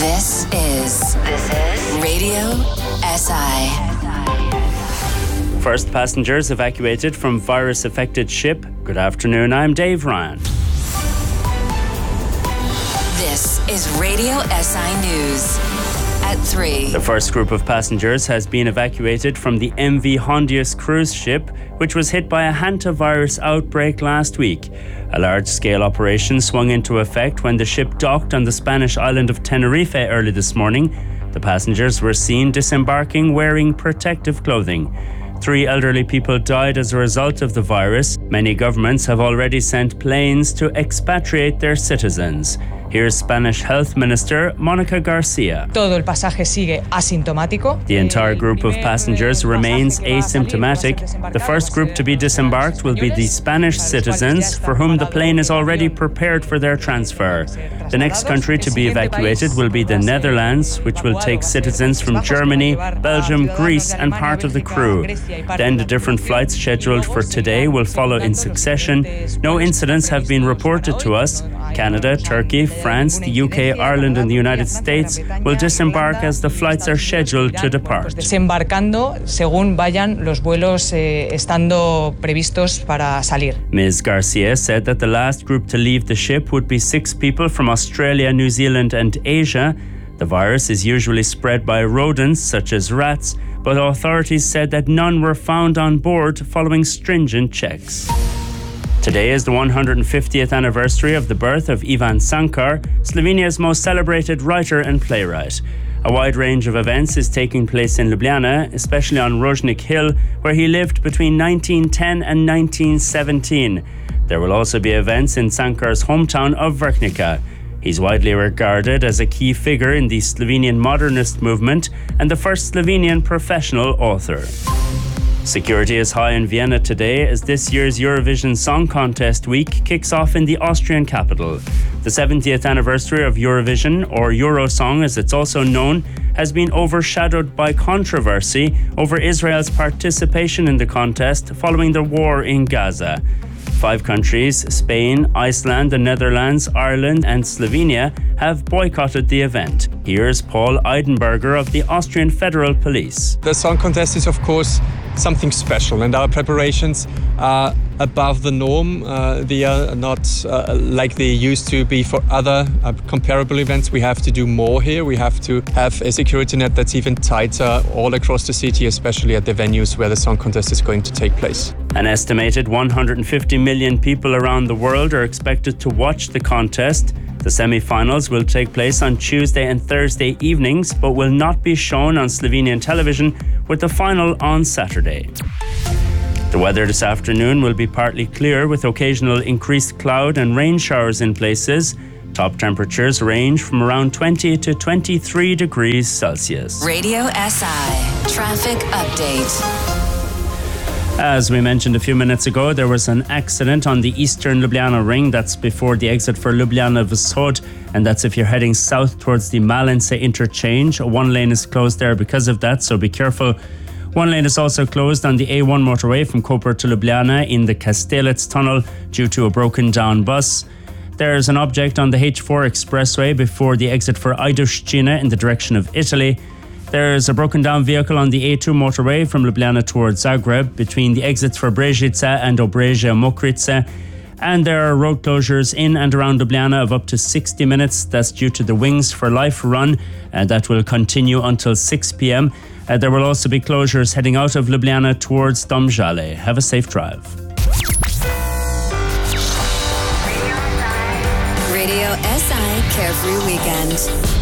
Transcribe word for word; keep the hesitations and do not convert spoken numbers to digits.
This is This is Radio S I. First passengers evacuated from virus-affected ship. Good afternoon, I'm Dave Ryan. This is Radio S I News at three. The first group of passengers has been evacuated from the M V Hondius cruise ship, which was hit by a hantavirus outbreak last week. A large-scale operation swung into effect when the ship docked on the Spanish island of Tenerife early this morning. The passengers were seen disembarking wearing protective clothing. Three elderly people died as a result of the virus. Many governments have already sent planes to expatriate their citizens. Here's Spanish Health Minister Mónica García. Todo el pasaje sigue asintomático. The entire group of passengers remains asymptomatic. The first group to be disembarked will be the Spanish citizens, for whom the plane is already prepared for their transfer. The next country to be evacuated will be the Netherlands, which will take citizens from Germany, Belgium, Greece, and part of the crew. Then the different flights scheduled for today will follow in succession. No incidents have been reported to us. Canada, Turkey, France, the U K, Ireland and the United States will disembark as the flights are scheduled to depart. Desembarcando según vayan los vuelos eh, estando previstos para salir. Miz Garcia said that the last group to leave the ship would be six people from Australia, New Zealand and Asia. The virus is usually spread by rodents such as rats, but authorities said that none were found on board following stringent checks. Today is the one hundred fiftieth anniversary of the birth of Ivan Sankar, Slovenia's most celebrated writer and playwright. A wide range of events is taking place in Ljubljana, especially on Rožnik Hill, where he lived between nineteen ten and nineteen seventeen. There will also be events in Sankar's hometown of Vrhnika. He's widely regarded as a key figure in the Slovenian modernist movement and the first Slovenian professional author. Security is high in Vienna today as this year's Eurovision Song Contest week kicks off in the Austrian capital. The seventieth anniversary of Eurovision, or Eurosong as it's also known, has been overshadowed by controversy over Israel's participation in the contest following the war in Gaza. Five countries, Spain, Iceland, the Netherlands, Ireland and Slovenia, have boycotted the event. Here's Paul Eidenberger of the Austrian Federal Police. The song contest is, of course, something special, and our preparations are above the norm. Uh, they are not uh, like they used to be for other uh, comparable events. We have to do more here. We have to have a security net that's even tighter all across the city, especially at the venues where the song contest is going to take place. An estimated one hundred fifty million people around the world are expected to watch the contest. The semi-finals will take place on Tuesday and Thursday evenings, but will not be shown on Slovenian television, with the final on Saturday. The weather this afternoon will be partly clear with occasional increased cloud and rain showers in places. Top temperatures range from around twenty to twenty-three degrees Celsius. Radio S I Traffic Update. As we mentioned a few minutes ago, there was an accident on the eastern Ljubljana ring. That's before the exit for Ljubljana Vzhod, and that's if you're heading south towards the Malince interchange. One lane is closed there because of that, so be careful. One lane is also closed on the A one motorway from Koper to Ljubljana in the Kastelec tunnel due to a broken down bus. There's an object on the H four expressway before the exit for Ajdovščina in the direction of Italy. There's a broken down vehicle on the A two motorway from Ljubljana towards Zagreb between the exits for Brežice and Obrežje Mokrice. And there are road closures in and around Ljubljana of up to sixty minutes. That's due to the Wings for Life run, and that will continue until six p.m. Uh, there will also be closures heading out of Ljubljana towards Domžale. Have a safe drive. Radio S I Carefree Weekend.